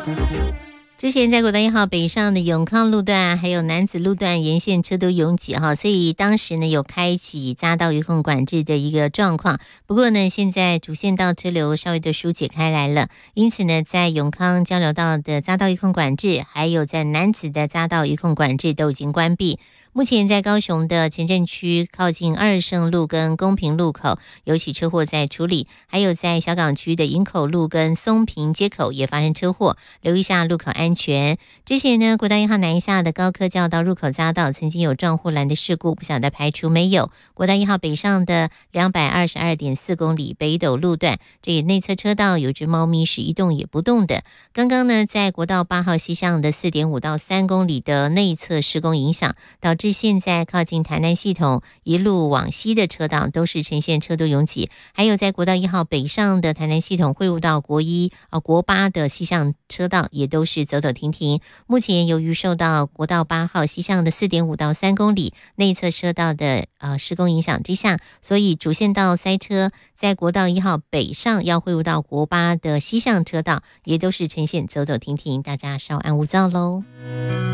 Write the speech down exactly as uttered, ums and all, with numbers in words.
之前在国道一号北上的永康路段还有楠梓路段沿线车都拥挤哈，所以当时呢有开启匝道预控管制的一个状况。不过呢，现在主线道车流稍微的疏解开来了，因此呢，在永康交流道的匝道预控管制，还有在楠梓的匝道预控管制都已经关闭。目前在高雄的前镇区靠近二圣路跟公平路口有起车祸在处理，还有在小港区的营口路跟松平街口也发生车祸，留意一下路口安全。之前呢，国道一号南下的高科教道入口匝道曾经有撞护栏的事故，不晓得排除没有。国道一号北上的两百二十二点四公里北斗路段，这里内侧车道有只猫咪是一动也不动的。刚刚呢，在国道八号西向的 四点五到三公里的内侧施工影响，导致现在靠近台南系统一路往西的车道都是呈现车多拥挤，还有在国道一号北上的台南系统汇入到国一、呃、国八的西向车道也都是走走停停。目前由于受到国道八号西向的 四点五到三公里内侧车道的呃施工影响之下，所以主线道塞车，在国道一号北上要汇入到国八的西向车道也都是呈现走走停停，大家稍安勿躁喽。